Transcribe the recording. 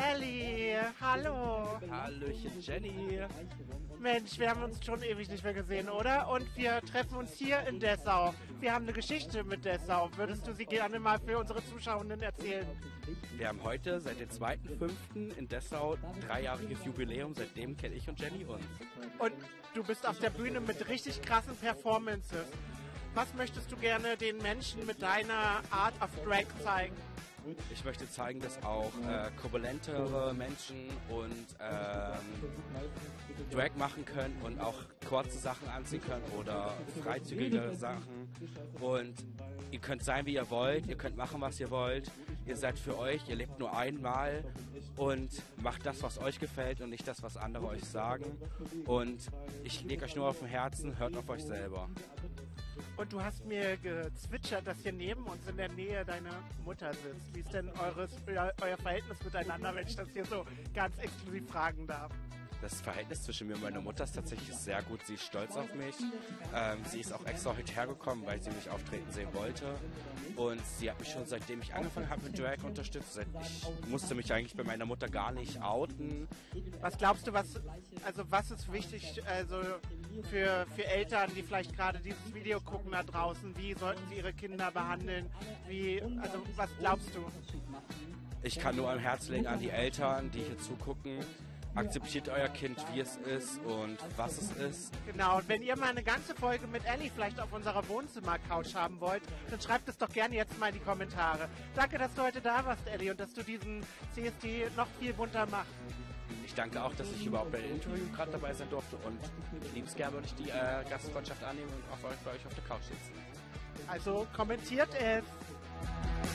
Ellie, hallo. Hallöchen Jenny. Mensch, wir haben uns schon ewig nicht mehr gesehen, oder? Und wir treffen uns hier in Dessau. Wir haben eine Geschichte mit Dessau. Würdest du sie gerne mal für unsere Zuschauenden erzählen? Wir haben heute seit dem 2.5. in Dessau 3-jähriges Jubiläum. Seitdem kenne ich und Jenny uns. Und du bist auf der Bühne mit richtig krassen Performances. Was möchtest du gerne den Menschen mit deiner Art of Drag zeigen? Ich möchte zeigen, dass auch korpulentere Menschen und Drag machen können und auch kurze Sachen anziehen können oder freizügige Sachen. Und ihr könnt sein, wie ihr wollt, ihr könnt machen, was ihr wollt. Ihr seid für euch, ihr lebt nur einmal und macht das, was euch gefällt und nicht das, was andere euch sagen. Und ich lege euch nur auf dem Herzen, hört auf euch selber. Und du hast mir gezwitschert, dass hier neben uns in der Nähe deine Mutter sitzt. Wie ist denn euer Verhältnis miteinander, wenn ich das hier so ganz exklusiv fragen darf? Das Verhältnis zwischen mir und meiner Mutter ist tatsächlich sehr gut. Sie ist stolz auf mich. Sie ist auch extra heute hergekommen, weil sie mich auftreten sehen wollte. Und sie hat mich schon seitdem ich angefangen habe mit Drag unterstützt. Ich musste mich eigentlich bei meiner Mutter gar nicht outen. Was glaubst du, was ist wichtig für Eltern, die vielleicht gerade dieses Video gucken da draußen? Wie sollten sie ihre Kinder behandeln? Was glaubst du? Ich kann nur am Herz legen an die Eltern, die hier zugucken. Akzeptiert euer Kind, wie es ist und was es ist. Genau, und wenn ihr mal eine ganze Folge mit Ellie vielleicht auf unserer Wohnzimmer-Couch haben wollt, dann schreibt es doch gerne jetzt mal in die Kommentare. Danke, dass du heute da warst, Ellie, und dass du diesen CSD noch viel bunter machst. Ich danke auch, dass ich überhaupt bei dem Interview gerade dabei sein durfte und ich liebe es gerne, wenn ich die Gastfreundschaft annehme und auch bei euch auf der Couch sitzen. Also kommentiert es!